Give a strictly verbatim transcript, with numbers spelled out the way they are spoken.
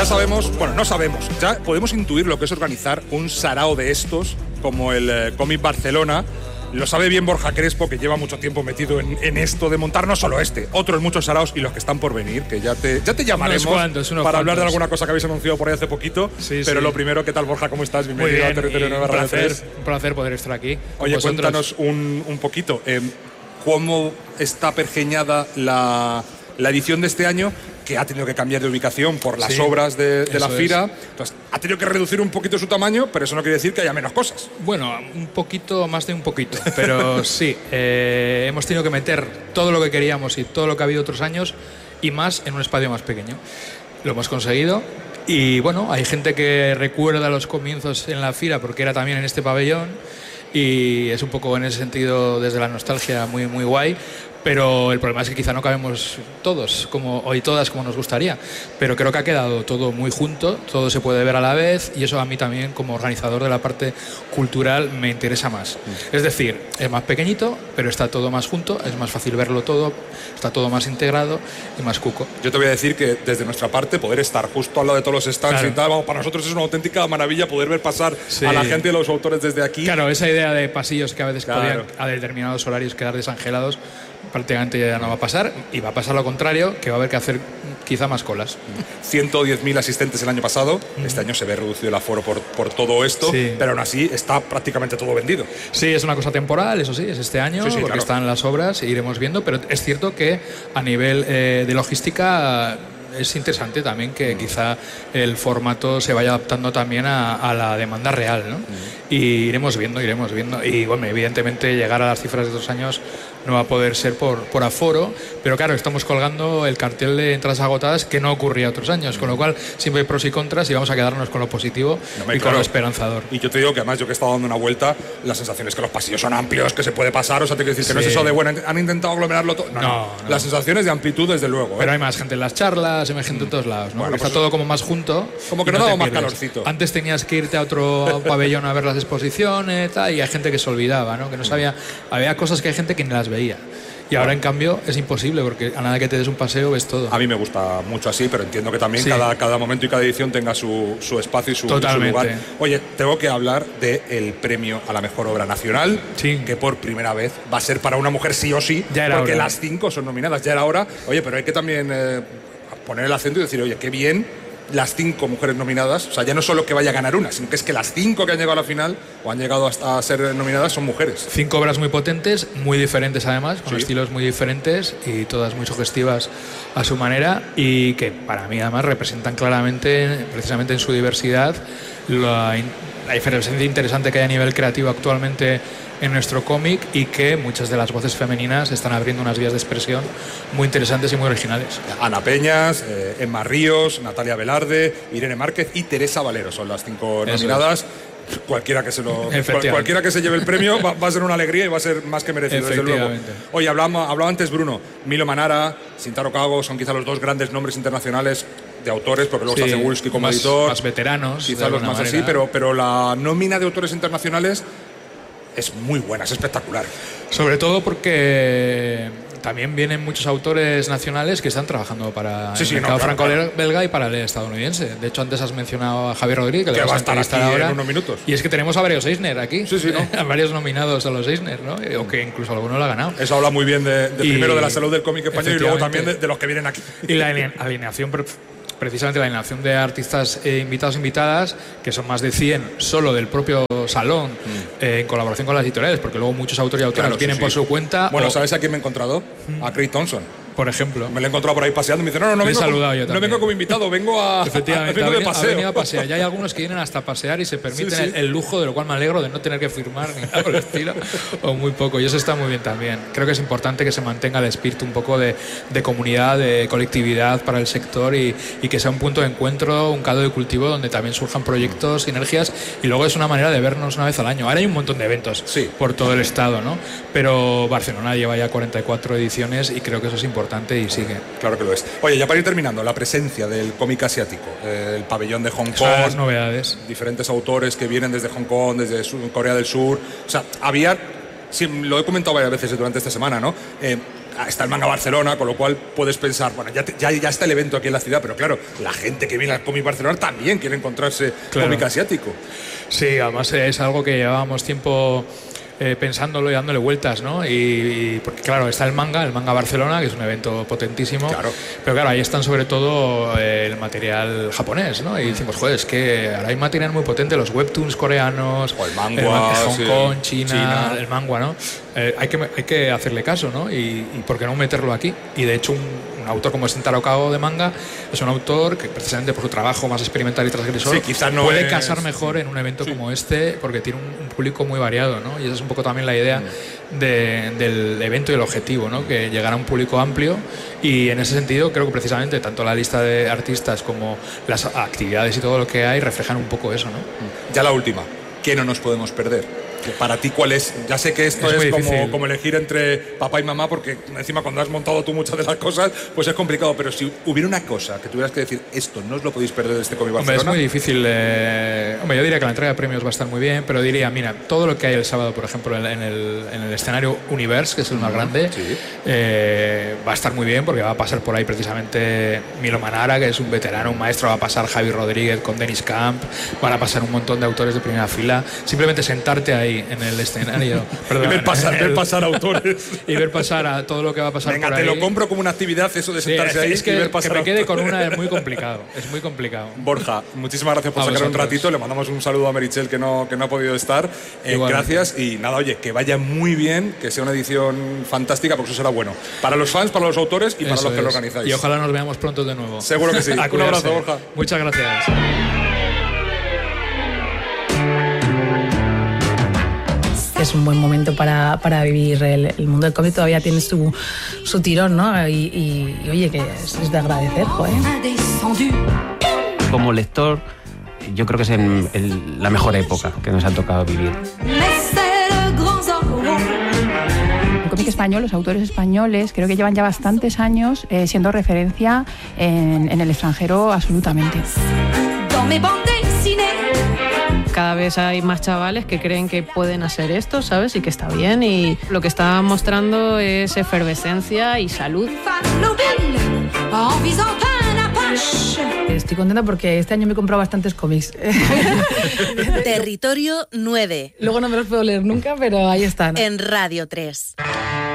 ya sabemos, bueno, no sabemos, ya podemos intuir lo que es organizar un sarao de estos, como el eh, Comic Barcelona. Lo sabe bien Borja Crespo, que lleva mucho tiempo metido en, en esto de montar no solo este, otros muchos saraos y los que están por venir, que ya te, ya te llamaremos unos cuantos, unos para cuantos. hablar de alguna cosa que habéis anunciado por ahí hace poquito. Sí, pero sí. lo primero, ¿qué tal, Borja? ¿Cómo estás? Muy Bienvenido bien, a Territorio y Nueva un Radio placer, tres. un placer poder estar aquí. con Oye, vosotros. cuéntanos un, un poquito, eh, ¿cómo está pergeñada la, la edición de este año? Que ha tenido que cambiar de ubicación por las Sí, obras de, de la eso fira. es. Entonces, ha tenido que reducir un poquito su tamaño, pero eso no quiere decir que haya menos cosas. Bueno, un poquito, más de un poquito, pero sí, eh, hemos tenido que meter todo lo que queríamos y todo lo que ha habido otros años y más en un espacio más pequeño. Lo hemos conseguido y bueno, hay gente que recuerda los comienzos en la fira porque era también en este pabellón y es un poco en ese sentido desde la nostalgia muy, muy guay. Pero el problema es que quizá no cabemos todos como, o y todas como nos gustaría, pero creo que ha quedado todo muy junto, todo se puede ver a la vez y eso a mí también como organizador de la parte cultural me interesa más. Mm. Es decir, es más pequeñito, pero está todo más junto, es más fácil verlo todo, está todo más integrado y más cuco. Yo te voy a decir que desde nuestra parte poder estar justo al lado de todos los stands claro. y tal, vamos, para nosotros es una auténtica maravilla poder ver pasar sí. a la gente y los autores desde aquí. Claro, esa idea de pasillos que a veces claro. podían a determinados horarios quedar desangelados prácticamente ya no va a pasar y va a pasar lo contrario, que va a haber que hacer quizá más colas. ciento diez mil asistentes el año pasado, mm. este año se ve reducido el aforo por, por todo esto, sí. pero aún así está prácticamente todo vendido. Sí, es una cosa temporal, eso sí, es este año, sí, sí, porque claro. están las obras e iremos viendo, pero es cierto que a nivel eh, de logística es interesante también que mm. quizá el formato se vaya adaptando también a, a la demanda real, ¿no? Mm. Y iremos viendo, iremos viendo. Y bueno, evidentemente llegar a las cifras de dos años no va a poder ser por, por aforo, pero claro, estamos colgando el cartel de entradas agotadas que no ocurría otros años, mm. con lo cual siempre hay pros y contras y vamos a quedarnos con lo positivo no, y claro. con lo esperanzador. Y yo te digo que además yo que he estado dando una vuelta, la sensación es que los pasillos son amplios, que se puede pasar, o sea, te quiero decir que sí. no es eso de, bueno, han intentado aglomerarlo todo. No, no, no. no. Las sensaciones de amplitud, desde luego. Pero ¿eh? hay más gente en las charlas, hay más gente mm. en todos lados, ¿no? Bueno, pues está todo como más junto. Como que no, no daba más calorcito. Antes tenías que irte a otro pabellón a ver las exposiciones tal, y hay gente que se olvidaba, ¿no? Que no sabía, había cosas que hay gente que ni las veía. Y ahora, en cambio, es imposible, porque a nada que te des un paseo ves todo. A mí me gusta mucho así, pero entiendo que también sí. cada, cada momento y cada edición tenga su, su espacio y su, su lugar. Oye, tengo que hablar del premio a la mejor obra nacional, sí. que por primera vez va a ser para una mujer sí o sí, ya era porque hora. Las cinco son nominadas, ya era hora. Oye, pero hay que también eh, poner el acento y decir, oye, qué bien las cinco mujeres nominadas, o sea, ya no solo que vaya a ganar una, sino que es que las cinco que han llegado a la final o han llegado hasta a ser nominadas son mujeres. Cinco obras muy potentes, muy diferentes además, con sí. estilos muy diferentes y todas muy sugestivas a su manera y que para mí además representan claramente, precisamente en su diversidad, la, la diferencia interesante que hay a nivel creativo actualmente en nuestro cómic y que muchas de las voces femeninas están abriendo unas vías de expresión muy interesantes y muy originales. Ana Peñas, eh, Emma Ríos, Natalia Velarde, Irene Márquez y Teresa Valero son las cinco Eso nominadas. Es. Cualquiera que se lo cual, cualquiera que se lleve el premio va, va a ser una alegría y va a ser más que merecido, desde luego. Oye, hablaba, hablaba antes Bruno, Milo Manara, Sintaro Kago son quizá los dos grandes nombres internacionales de autores, porque luego sí, está Cebulski como más, editor. Más veteranos. Quizá los más manera. así, pero, pero la nómina de autores internacionales es muy buena, es espectacular. Sobre todo porque también vienen muchos autores nacionales que están trabajando para sí, el sí, mercado no, claro, franco-belga claro. y para el estadounidense. De hecho, antes has mencionado a Javier Rodríguez, que, que le va a estar aquí ahora en unos minutos. Y es que tenemos a varios Eisner aquí, sí, sí, ¿no? a varios nominados a los Eisner, ¿no? O que incluso alguno lo ha ganado. Eso habla muy bien de, de primero de la salud del cómic español y luego también de, de los que vienen aquí. Y la alineación, precisamente la alineación de artistas eh, invitados e invitadas, que son más de cien solo del propio salón, mm. eh, en colaboración con las editoriales, porque luego muchos autores y autoras claro, vienen sí, sí. por su cuenta. Bueno, o... ¿sabes a quién me he encontrado? Mm. A Craig Thompson. Por ejemplo. Me lo he encontrado por ahí paseando y me dice, no, no, no, vengo, como, no vengo como invitado, vengo a, Efectivamente, a, vengo ha de paseo. Ha venido a pasear. Ya hay algunos que vienen hasta a pasear y se permiten sí, sí. El, el lujo, de lo cual me alegro, de no tener que firmar ni nada por el estilo, o muy poco. Y eso está muy bien también. Creo que es importante que se mantenga el espíritu un poco de, de comunidad, de colectividad para el sector y, y que sea un punto de encuentro, un caldo de cultivo donde también surjan proyectos, sinergias y luego es una manera de vernos una vez al año. Ahora hay un montón de eventos sí. por todo el estado, ¿no? Pero Barcelona lleva ya cuarenta y cuatro ediciones y creo que eso es importante y sigue. Claro que lo es. Oye, ya para ir terminando, la presencia del cómic asiático, eh, el pabellón de Hong Kong, las novedades, diferentes autores que vienen desde Hong Kong, desde Sur, Corea del Sur, o sea, había, sí, lo he comentado varias veces durante esta semana, ¿no? Eh, está el Manga Barcelona, con lo cual puedes pensar, bueno, ya, te, ya, ya está el evento aquí en la ciudad, pero claro, la gente que viene al Comic Barcelona también quiere encontrarse claro. cómic asiático. Sí, además es algo que llevábamos tiempo eh, pensándolo y dándole vueltas, ¿no? Y, y porque claro, está el manga, el Manga Barcelona, que es un evento potentísimo, claro. pero claro, ahí están sobre todo eh, el material japonés, ¿no? Y decimos, joder, es que ahora hay material muy potente, los webtoons coreanos, o el manga, Hong sí. Kong, China, China, el manga, ¿no? Eh, hay, que, hay que hacerle caso, ¿no? Y, y por qué no meterlo aquí. Y de hecho un, un autor como Shintaro Kago de manga es un autor que precisamente por su trabajo más experimental y transgresor sí, quizás no puede es... casar mejor en un evento sí. como este, porque tiene un, un público muy variado, ¿no? Y esa es un poco también la idea mm. de, del evento y el objetivo, ¿no? Que llegar a un público amplio, y en ese sentido creo que precisamente tanto la lista de artistas como las actividades y todo lo que hay reflejan un poco eso, ¿no? Ya la última, ¿qué no nos podemos perder? Para ti, ¿cuál es? Ya sé que esto es, es como, como elegir entre papá y mamá, porque encima cuando has montado tú muchas de las cosas, pues es complicado. Pero si hubiera una cosa que tuvieras que decir, esto no os lo podéis perder de este Comic Barcelona. Hombre, es muy difícil. Eh... Hombre, yo diría que la entrega de premios va a estar muy bien, pero diría, mira, todo lo que hay el sábado, por ejemplo, en el, en el escenario Universe, que es el más grande, sí. eh, va a estar muy bien, porque va a pasar por ahí precisamente Milo Manara, que es un veterano, un maestro, va a pasar Javi Rodríguez con Dennis Camp, van a pasar un montón de autores de primera fila. Simplemente sentarte ahí en el escenario, perdón, y ver pasar, el, ver pasar autores y ver pasar a todo lo que va a pasar. Venga, por te ahí. lo compro como una actividad, eso de sentarse sí, ahí es que, y ver pasar que me quede autores. con una es muy complicado, es muy complicado. Borja, muchísimas gracias por a sacar vosotros. un ratito, le mandamos un saludo a Merichel que no, que no ha podido estar, eh, gracias, y nada, oye, que vaya muy bien, que sea una edición fantástica, porque eso será bueno para los fans, para los autores y eso para los que es. lo organizáis. Y ojalá nos veamos pronto de nuevo. Seguro que sí. Un abrazo, Borja. Muchas gracias. Es un buen momento para, para vivir el, el mundo del cómic, todavía tiene su, su tirón, ¿no? Y, y, y oye, que es, es de agradecer, joder. Como lector, yo creo que es en, en la mejor época que nos ha tocado vivir. El cómic español, los autores españoles, creo que llevan ya bastantes años eh, siendo referencia en, en el extranjero absolutamente. Cada vez hay más chavales que creen que pueden hacer esto, ¿sabes? Y que está bien. Y lo que está mostrando es efervescencia y salud. Estoy contenta porque este año me he comprado bastantes cómics. Territorio nueve. Luego no me los puedo leer nunca, pero ahí están. En Radio tres.